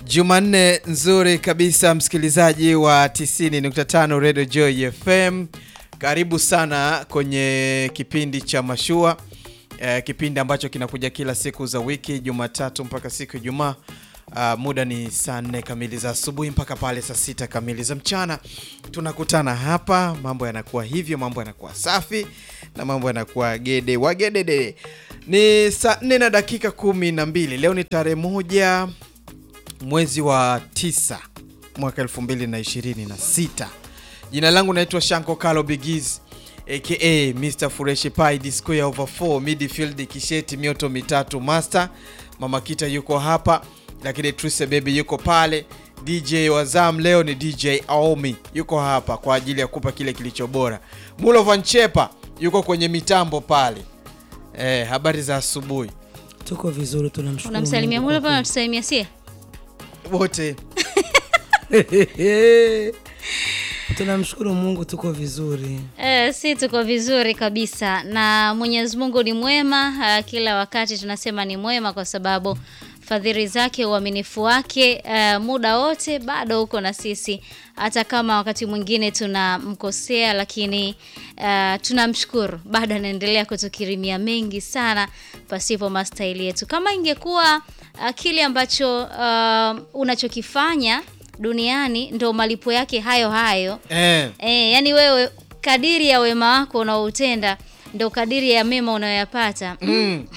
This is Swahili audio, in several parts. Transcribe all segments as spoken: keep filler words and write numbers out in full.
Jumanne nzuri kabisa msikilizaji wa tisini nukta tano Radio Joy F M. Karibu sana kwenye kipindi cha Mashua. E, kipindi ambacho kinakuja kila siku za wiki, Jumatatu mpaka siku ya Ijumaa. Uh, muda ni saa nne kamili za asubuhi mpaka pale saa sita kamili za mchana. Tunakutana hapa, mambo yanakuwa hivyo, mambo yanakuwa safi na mambo yanakuwa gede wagedede. Ni saa nne na dakika kumi na mbili. Leo ni tarehe moja mwezi wa tisa mwaka elfu mbili na ishirini na sita. Jina langu naitwa Shanko Kalo Bigiz aka Mister Fureshi Pai D Square over four midfield kisheti mioto mitatu master. Mama Kita yuko hapa, lakini Truse Baby yuko pale. D J Wazam leo ni D J Aomi yuko hapa kwa ajili ya kupa kile kilicho bora. Mulo Van Chepa yuko kwenye mitambo pale. Eh, habari za asubuhi. Tuko vizuri, tunamshukuru. Unamsalimia Mulo Van, tusalimia sie wote. Tunamshukuru Mungu, tuko vizuri. Eh, si tuko vizuri kabisa. Na Mwenyezi Mungu ni mwema, uh, kila wakati tunasema ni mwema kwa sababu fadhili zake, uaminifu wake uh, muda wote bado uko na sisi. Hata kama wakati mwingine tunamkosea, lakini uh, tunamshukuru bado anaendelea kutukirimia mengi sana pasipo mastaili yetu. Kama ingekuwa uh, kile ambacho uh, unachokifanya duniani ndo malipo yake hayo hayo. Eh. Eh, yani wewe kadiri ya wema wako unaoutenda ndo kadiri ya mema unayoyapata. Mm.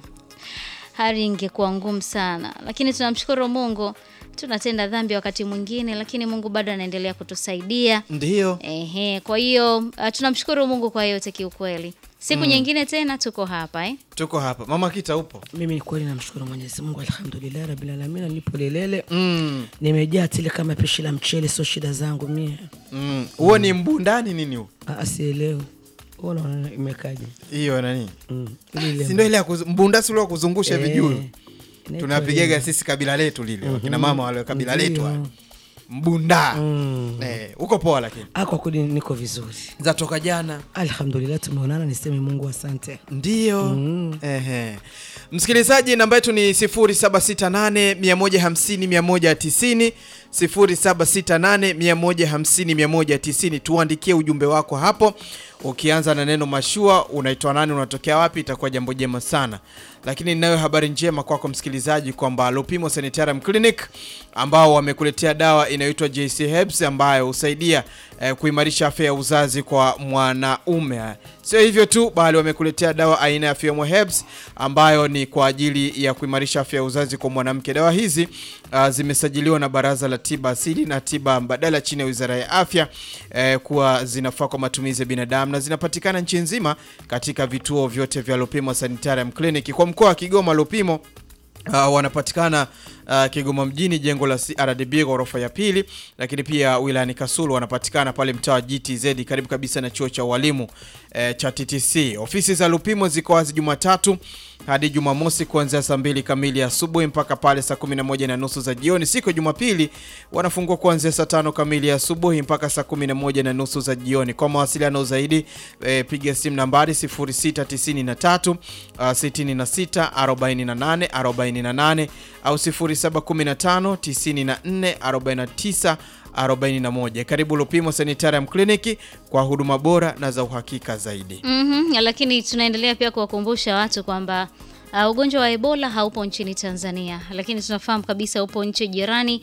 Hali ingekuwa ngumu sana. Lakini tunamshukuru Mungu, tunatenda dhambi wakati mwingine lakini Mungu bado anaendelea kutusaidia. Ndio. Ehe, kwa hiyo uh, tunamshukuru Mungu kwa yote kiukweli. Siku mm. nyingine tena tuko hapa eh. Tuko hapa. Mama Kita upo? Mimi ni kweli namshukuru Mwenyezi Mungu, alhamdulillah rabbil alamin, nipo lelele. Mm. Nimejaa tile kama pishi la mchele, sio shida zangu mimi. Mm. Huo ni mbundani nini huo? Ah, sielewi. Unaona imekaje? Hiyo nani? Mm. Si ndio ile ya mbunda sio ile kuzungusha e, vijuyo. Tunapigaga sisi kabila letu lile. Mm-hmm. Kina mama wale kabila letu wale. Mbunda. Mm. Eh, uko poa lakini? Ah, kwa kweli niko vizuri. Za toka jana. Alhamdulillah tumeonana, niseme Mungu asante. Ndio. Mm. Ehe. Msikilizaji, namba yetu ni sifuri saba sita nane moja hamsini moja tisini sifuri saba sita nane moja hamsini moja tisini. Tuandikie ujumbe wako hapo. Ukianza na neno Mashua, unaitwa nani, unatokea wapi, itakuwa jambo jema sana. Lakini ninayo habari njema kwako msikilizaji kwamba Lupimo Sanitarium Clinic ambao wamekuletea dawa inayoitwa J C Herbs ambayo husaidia eh, kuimarisha afya ya uzazi kwa mwanaume. Sio hivyo tu, bali wamekuletea dawa aina ya Fiomo Herbs ambayo ni kwa ajili ya kuimarisha afya ya uzazi kwa mwanamke. Dawa hizi uh, zimesajiliwa na Baraza la Tiba Asili na Tiba Mbadala chini ya Wizara ya Afya eh, kuwa zinafaa kwa matumizi ya binadamu na zinapatikana nchi nzima katika vituo vyote vya Lupimo Sanitarium Clinic. Kwa mkoa wa Kigoma, Lupimo Uh, wanapatikana uh, Kigoma mjini, jengo la C R D B ghorofa ya pili, lakini pia wilayani Kasulu wanapatikana pale mtaa wa G T Z karibu kabisa na chuo cha walimu eh, cha T T C. Ofisi za Lupimo ziko wazi Jumatatu hadi Jumamosi kuanzia saa mbili kamili asubuhi mpaka pale saa kumi na moja na nusu za jioni. Siku ya Jumapili wanafungua kuanzia saa tano kamili asubuhi mpaka saa kumi na moja na nusu za jioni. Kwa mawasiliano zaidi eh, piga simu nambari sifuri sita tisa tatu sitini sita arobaini na nane arobaini na nane au sifuri saba kumi tano tisini na nne arobaini na tisa arobaini na moja. Karibu Lupimo Sanitarium Clinic kwa huduma bora na za uhakika zaidi. Mhm, lakini tunaendelea pia kuwakumbusha watu kwamba uh, ugonjwa wa Ebola haupo nchini Tanzania, lakini tunafahamu kabisa upo nchi jirani,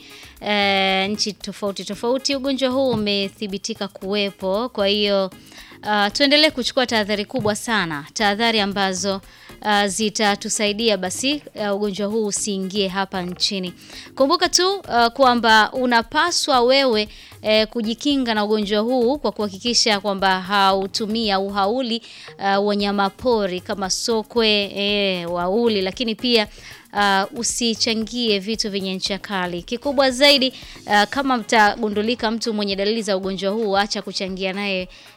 uh, nchi tofauti tofauti ugonjwa huu umethibitika kuwepo. Kwa hiyo uh, tuendelee kuchukua tahadhari kubwa sana, tahadhari ambazo Uh, zitatusaidia basi uh, ugonjwa huu usiingie hapa nchini. Kumbuka tu uh, kwamba unapaswa wewe uh, kujikinga na ugonjwa huu kwa kuhakikisha kwamba hautumii au hauli uh, wanyama pori kama sokwe, eh, wauli, lakini pia Uh, usichangie vitu vyenye ncha kali. Kikubwa zaidi uh, kama mtagundulika mtu mwenye dalili za ugonjwa huu, acha kuchangia naye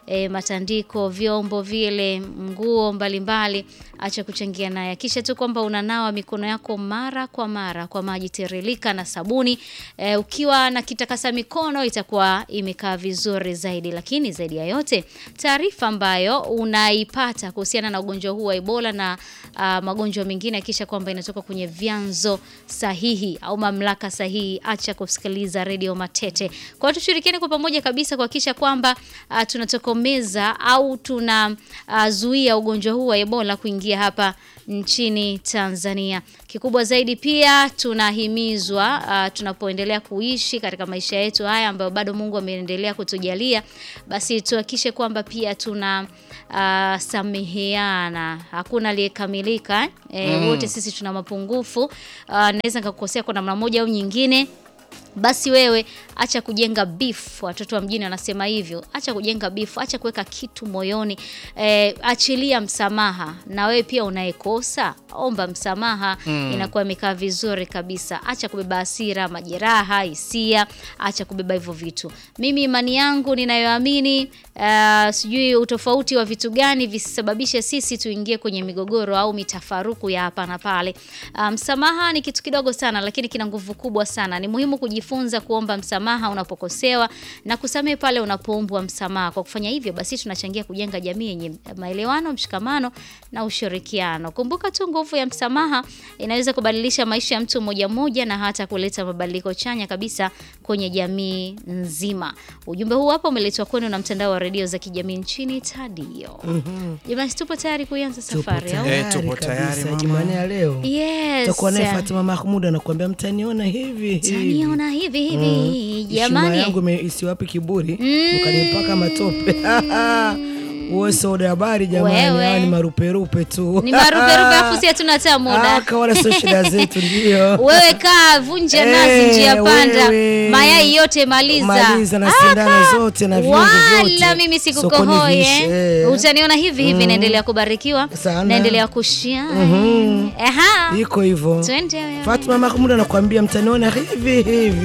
e, matandiko, vyombo vile, nguo mbalimbali, acha kuchangia naye. Kisha tu kwamba unanawa mikono yako mara kwa mara kwa maji tiririka na sabuni. E, ukiwa na kitakasa mikono itakuwa imekaa vizuri zaidi. Lakini zaidi ya yote, taarifa ambayo unaipata kuhusiana na ugonjwa huu wa Ebola na uh, magonjwa mengine, kisha kwamba inatoka kwenye vyanzo sahihi au mamlaka sahihi, acha kusikiliza Radio Matete. Kwa hiyo tushirikiane kwa pamoja kabisa kuhakikisha kwamba uh, tunatokomeza au tunazuia uh, ugonjwa huu wa Ebola kuingia hapa nchini Tanzania. Kikubwa zaidi pia tunahimizwa uh, tunapoendelea kuishi katika maisha yetu haya ambayo bado Mungu ameendelea kutujalia, basi tuhakikishe kwamba pia tuna uh, sameheana. Hakuna aliyekamilika, eh, mm. wote sisi tuna mapungufu. Uh, naweza nikakukosea kwa namna moja au nyingine. Basi wewe acha kujenga beef, watoto wa mjini wanasema hivyo. Acha kujenga beef, acha kuweka kitu moyoni. E, achilia msamaha. Na wewe pia unayekosa, omba msamaha. Mm. Inakuwa imekaa vizuri kabisa. Acha kubeba hasira, majeraha, hisia, acha kubeba hivyo vitu. Mimi imani yangu ninayoamini, uh, sijui utofauti wa vitu gani visababishe sisi tuingie kwenye migogoro au mitafaruku ya hapa na pale. Uh, msamaha ni kitu kidogo sana lakini kina nguvu kubwa sana. Ni muhimu kujifunza kuomba msamaha unapokosewa na kusamehe pale unapoombwa msamaha. Kwa kufanya hivyo basi tunachangia kujenga jamii yenye maelewano, mshikamano na ushirikiano. Kumbuka tu nguvu ya msamaha inaweza kubadilisha maisha ya mtu mmoja mmoja na hata kuleta mabadiliko chanya kabisa kwenye jamii nzima. Ujumbe huu hapa umeletwa kwenu na mtandao wa redio za kijamii nchini Tadio. Mhm. Jamani, tupo tayari kuanza safari au? Eh, tupo tayari mama. Jumane ya leo. Yes. Tutakuwa na Fatuma Mahmud anakuambia mtaniona hivi hivi. Mtaniona hivi hivi. Jamani. Shima yangu isiwapi kiburi, mm. ukanipaka matope. Uwe soda habari jamani, hawa ni maruperupe tu. Ni maruperupe afu si hatuna hata muda. Ah, kwa wala sio shida zetu ndio. Wewe kaa vunja nazi njia panda. Mayai yote maliza. Maliza na sindano zote na viungo vyote. Wala mimi sikukohoi eh. Utaniona hivi hivi mm. naendelea kubarikiwa, naendelea kushia. Mhm. Aha. Iko hivyo. Fatuma Mahmud anakuambia mtaniona hivi hivi.